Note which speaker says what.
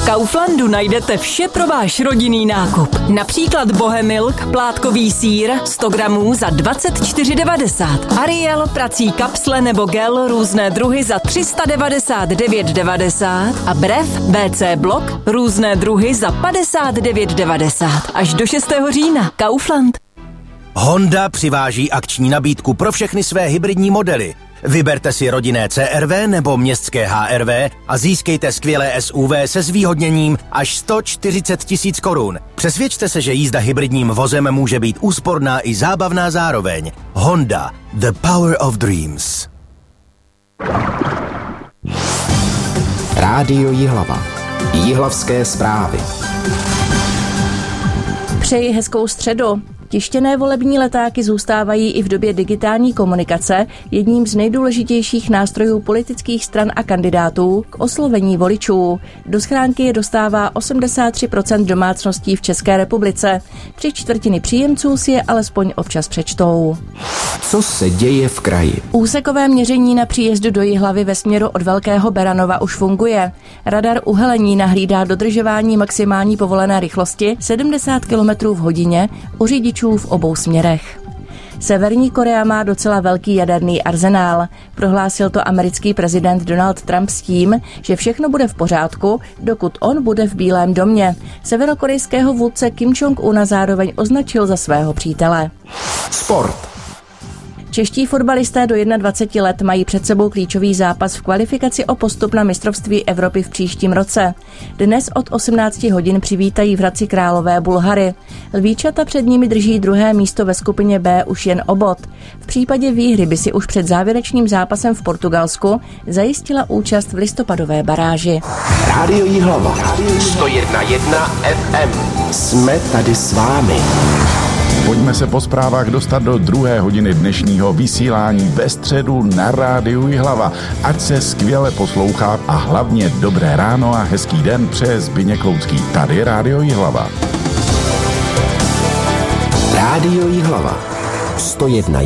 Speaker 1: V Kauflandu najdete vše pro váš rodinný nákup. Například Bohemilk, plátkový sýr, 100 gramů za 24,90. Ariel, prací kapsle nebo gel, různé druhy za 399,90. A Brev, BC Blok, různé druhy za 59,90. Až do 6. října. Kaufland.
Speaker 2: Honda přiváží akční nabídku pro všechny své hybridní modely. Vyberte si rodinné CR-V nebo městské HR-V a získejte skvělé SUV se zvýhodněním až 140 000 korun. Přesvědčte se, že jízda hybridním vozem může být úsporná i zábavná zároveň. Honda. The power of dreams.
Speaker 3: Rádio Jihlava. Jihlavské zprávy.
Speaker 4: Přeji hezkou středu. Tištěné volební letáky zůstávají i v době digitální komunikace jedním z nejdůležitějších nástrojů politických stran a kandidátů k oslovení voličů. Do schránky je dostává 83% domácností v České republice. 3/4 příjemců si je alespoň občas přečtou.
Speaker 3: Co se děje v kraji?
Speaker 4: Úsekové měření na příjezdu do Jihlavy ve směru od Velkého Beranova už funguje. Radar uhelení nahlídá dodržování maximální povolené rychlosti 70 km v hodině u řidičů v obou směrech. Severní Korea má docela velký jaderný arzenál. Prohlásil to americký prezident Donald Trump s tím, že všechno bude v pořádku, dokud on bude v Bílém domě. Severokorejského vůdce Kim Jong-una zároveň označil za svého přítele.
Speaker 3: Sport.
Speaker 4: Čeští fotbalisté do 21 let mají před sebou klíčový zápas v kvalifikaci o postup na mistrovství Evropy v příštím roce. Dnes od 18 hodin přivítají v Hradci Králové Bulhary. Lvíčata před nimi drží druhé místo ve skupině B už jen o bod. V případě výhry by si už před závěrečným zápasem v Portugalsku zajistila účast v listopadové baráži.
Speaker 3: Rádio Jihlava. 101,1 FM. Jsme tady s vámi.
Speaker 5: Pojďme se po zprávách dostat do druhé hodiny dnešního vysílání ve středu na Rádiu Jihlava. Ať se skvěle poslouchá a hlavně dobré ráno a hezký den přeje Zbyněk Loucký. Tady Rádio Jihlava.
Speaker 3: Rádio Jihlava. 101,1